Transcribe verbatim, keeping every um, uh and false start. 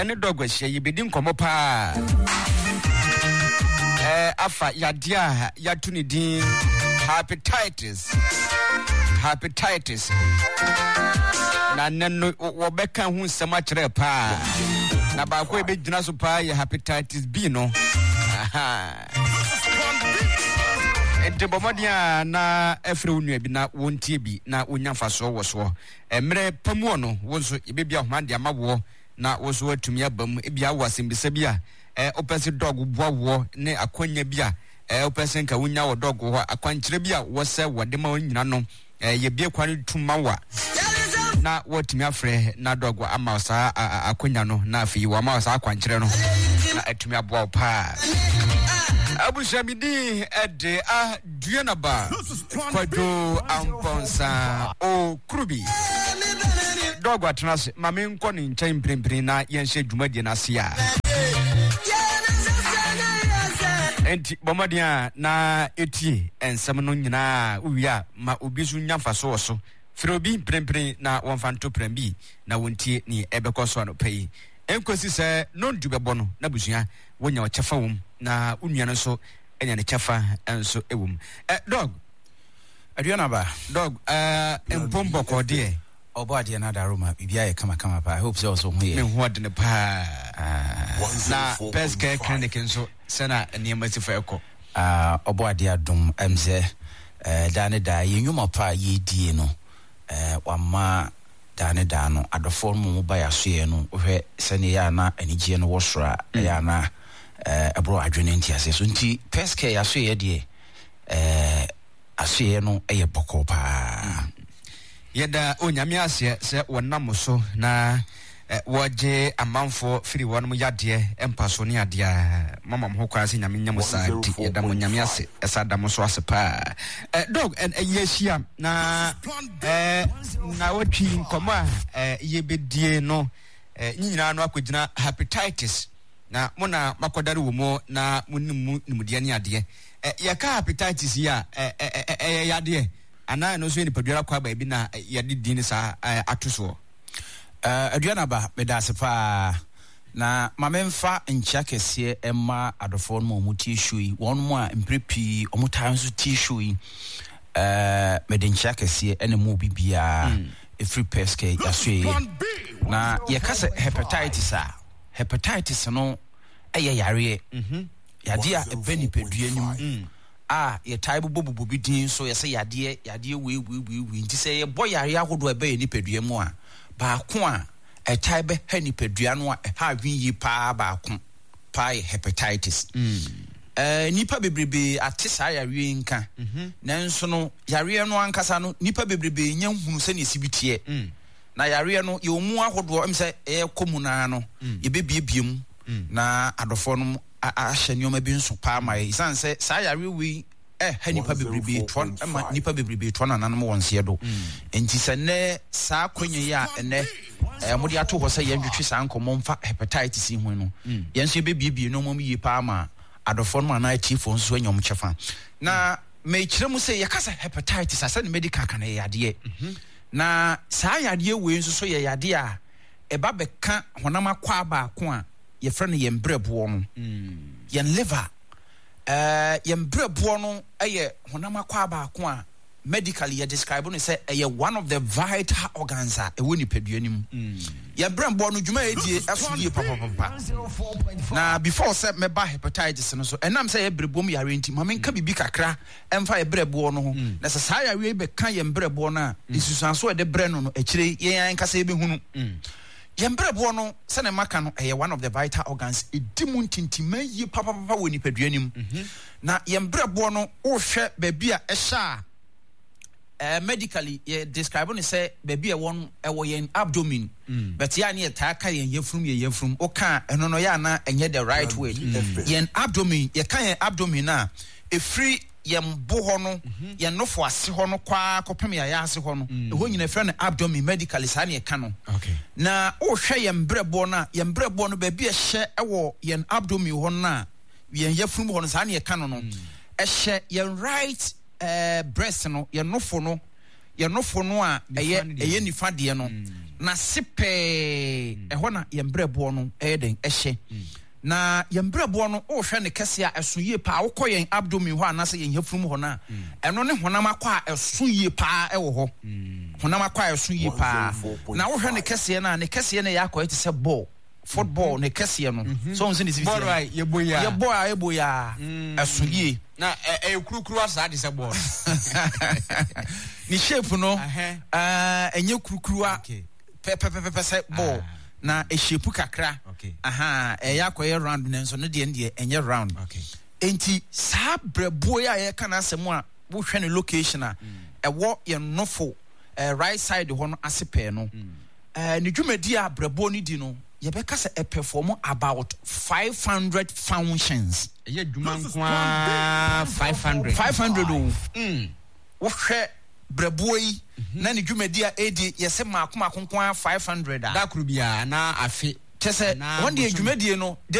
ene dog ahia yebedi nkomo pa eh afa yadia yatuni din hepatitis hepatitis na nanu wobeka hu nsema kire pa na ba ko ebe gina so pa ya hepatitis B no aha ente bomodia na efre onua bi na wontie bi na onyafa so wo so emre pamu no wonso ebebia homande amawo na woso atumi abam ebia wasembisa bia eh opese dog boawo ne akwanya bia eh opese nka wonya wo dog ho akwankyere bia wo se wode ma onyina no eh ye bia kwani tumawa na watumi afre na dog ama sa akwanya no na afi wo ama sa akwankyere no na atumi aboa pa Abu Shamidi ede a duenaba kwado amponsa o krubi dog atnase mame nko ni nchen prempre na yenhye dwumadi na sia enti bomadia na etie ensem no nyina uwia ma obi su nyafa so so frobi prempre na wonfanto prembi na wontie ni ebekoso no pei enkosi se non dubebo no na busua wonya ochefa wom na unua no so enya ne chefa enso ewum eh dog aduana ba dog eh empombo ko de obo ade na daroma bibia ye kama kama pa I hope so so hu ye me hu ade ne pa na peske clinic enso sana niam asifa eko ah obo ade adom emze eh da ne da ye nwuma pa ye die no eh wama da ne da no adofo mu ba ya so ye no hwe sene ya na anigye no wosora ya na eh abro adwene ntiase so nti peske ya so ye de eh aso no eye boko pa yeda onyame ase se wonam so na woje amanfo firi wonum yade empaso ne ade mama mo kwa ase nyame nyam sa di yeda mo nyame ase esa dam so ase pa eh dog en yeshia na eh na wotwi nkoma eh yebedie no eh nyina no akogina hepatitis na mona makodare wo mo na munnim nimdia ne ade eh yaka hepatitis ya eh eh yade ana no so ni padura kwa ba bi na yade din sa atoso eh aduana ba medase pa na mamemfa ncha kese emma adofo no mu tissue won mu a mprepi omutan so tissue eh medencha kese ene mu bibia e free peske yasoe na yakase hepatitis a hepatitis no eye yare mhm yade a ebeni pedua nim ah ye taibu bobu bi din so ye se yade yade we we we we nti se ye boyare agodo ebe ni pedua mu a ba ko a e taibe ha ni pedua no a ha hwi yi pa ba ko pa hepatitis mm eh nipa bebrebe atisa yare nka mhm nanso no yare no ankasa no nipa bebrebe nya hunu se ne sibitie mm na yare no ye omu agodo em se e komuna no ye bebiebiem na adofo no ahye nyoma bi nso pa ma isan se sa yare wi eh ha nipa bebrebe ton ma nipa bebrebe ton nanom wonse do enti se ne sa konye ya ene eh modi ato ho se yendwetwe sa nkomo mfa hepatitis hu no yenso be biebie no mom yi pa ma adofo no na tifo nso anyom chefa na me kiremu se yakasa hepatitis asa ne medical kan yade na sa yade we nso so ye yade a eba beka honam akwa ba ko a ye frɛ no yembrɛboɔ no yen liver eh yembrɛboɔ no eye honam akwa ba ko a medically ye describe no say eye one of the vital organs a e woni peduanim yembrɛboɔ no dwuma edie asodie papa papa na before say meba hepatitis no so enam say yebrɛbom yare nti ma menka bibi kakra emfa yebrɛboɔ no ho na say sa yare be ka yembrɛboɔ no a isusanso e de brɛ no no akire yen anka say be hunu yembrɛboɔ no sɛ ne maka no ɛyɛ one of the vital organs edimu ntintima yi papa papa wɔ nipaduanim na yembrɛboɔ no o hwɛ baabi a ɛhyɛ eh medically ye describe no say baabi a won ɛwɔ yen abdomen but ya ne ta ka yen yefrum ye yefrum o ka ɛno no ya na ɛnyɛ the right way yen abdomen ye ka yen abdomen na efri yem bo ho no yen nofo ase ho no kwa kopem ya ya ase ho no ɛho nyina frɛ no abdomen medically sa ne ka no okay na o hwɛ yen brɛbo na yen brɛbo no baabi a hyɛ ɛwɔ yen abdomen ho na yen yefrum ho no sa ne ka no no ɛhyɛ yen right uh breast no yen nofo no ye nofo no a eye eye nifa de no na sepe ehɔ na ye mbrɛboɔ no ɛyɛ den ɛhye na ye mbrɛboɔ no o hwɛ ne kɛse a ɛso yie pa wokɔ yɛn abdomen hɔ anase yɛn hafum hɔ na ɛno ne honam akɔ a ɛso yie pa ɛwɔ hɔ honam akɔ a ɛso yie pa na wo hwɛ ne kɛse na ne kɛse na yɛ akɔ ɛte sɛ ball football ne kɛse no so on se ne sisi ball right ye boya ye boy ye boya ɛso yie na e kurukuru asa de sɛ ball ni shape no eh enye kurukuru a pe pe pe pe sɛ ball na e shape kakra aha e ya koye round ne nso ne de ne enye round enti saa brɛboy a ye kana asɛm a wo hwɛ ne location a ɛwɔ ye nofo right side hɔ no asepɛ no eh ne dwumadi a brɛboy ni di no yɛbɛka sɛ a perform about five hundred functions ɛyɛ dwuma nko five hundred five hundred o mm wo hwɛ brɛboy na ne dwumadi a edi yɛsɛ maako maako nko five hundred a da kuru bia na afi kyɛ sɛ wɔn de dwumadi no